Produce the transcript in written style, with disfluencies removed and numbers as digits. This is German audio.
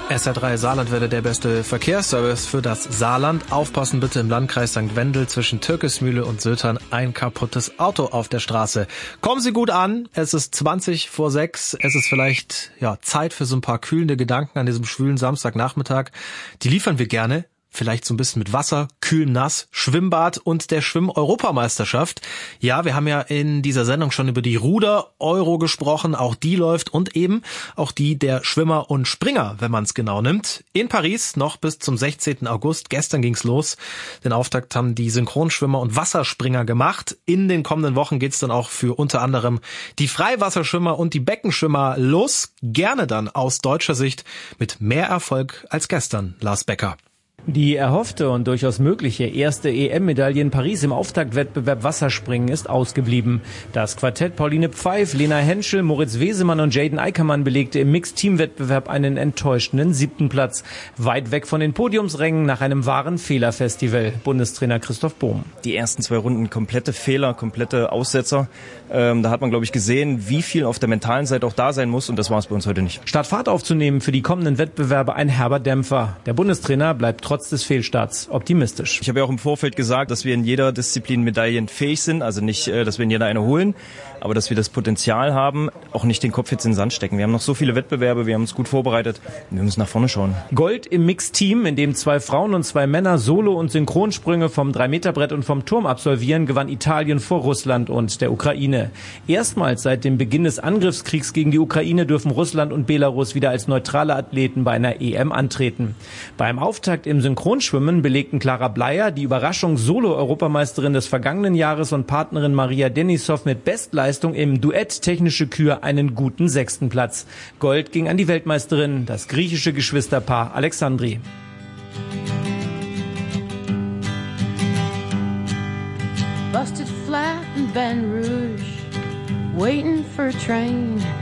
SR3 Saarlandwelle, der beste Verkehrsservice für das Saarland. Aufpassen bitte im Landkreis St. Wendel zwischen Türkismühle und Sötern ein kaputtes Auto auf der Straße. Kommen Sie gut an, es ist 20 vor 6. Es ist vielleicht Zeit für so ein paar kühlende Gedanken an diesem schwülen Samstagnachmittag. Die liefern wir gerne. Vielleicht so ein bisschen mit Wasser, kühl nass, Schwimmbad und der Schwimm-Europameisterschaft. Ja, wir haben ja in dieser Sendung schon über die Ruder-Euro gesprochen. Auch die läuft und eben auch die der Schwimmer und Springer, wenn man es genau nimmt. In Paris noch bis zum 16. August. Gestern ging's los. Den Auftakt haben die Synchronschwimmer und Wasserspringer gemacht. In den kommenden Wochen geht's dann auch für unter anderem die Freiwasserschwimmer und die Beckenschwimmer los. Gerne dann aus deutscher Sicht mit mehr Erfolg als gestern, Lars Becker. Die erhoffte und durchaus mögliche erste EM-Medaille in Paris im Auftaktwettbewerb Wasserspringen ist ausgeblieben. Das Quartett Pauline Pfeif, Lena Henschel, Moritz Wesemann und Jaden Eickermann belegte im Mixed-Team-Wettbewerb einen enttäuschenden 7. Platz. Weit weg von den Podiumsrängen nach einem wahren Fehlerfestival. Bundestrainer Christoph Bohm. Die ersten 2 Runden komplette Fehler, komplette Aussetzer. Da hat man, glaube ich, gesehen, wie viel auf der mentalen Seite auch da sein muss, und das war es bei uns heute nicht. Statt Fahrt aufzunehmen für die kommenden Wettbewerbe ein herber Dämpfer. Der Bundestrainer bleibt trotz des Fehlstarts optimistisch. Ich habe ja auch im Vorfeld gesagt, dass wir in jeder Disziplin medaillenfähig sind, also nicht, dass wir in jeder eine holen, aber dass wir das Potenzial haben, auch nicht den Kopf jetzt in den Sand stecken. Wir haben noch so viele Wettbewerbe, wir haben uns gut vorbereitet und wir müssen nach vorne schauen. Gold im Mixteam, in dem 2 Frauen und 2 Männer Solo- und Synchronsprünge vom 3-Meter-Brett und vom Turm absolvieren, gewann Italien vor Russland und der Ukraine. Erstmals seit dem Beginn des Angriffskriegs gegen die Ukraine dürfen Russland und Belarus wieder als neutrale Athleten bei einer EM antreten. Beim Auftakt im Synchronschwimmen belegten Clara Bleier, die Überraschungs-Solo-Europameisterin des vergangenen Jahres, und Partnerin Maria Denisov mit Bestleistung im Duett Technische Kür einen guten 6. Platz. Gold ging an die Weltmeisterin, das griechische Geschwisterpaar Alexandri. Busted flat in Baton Rouge, waiting for a train.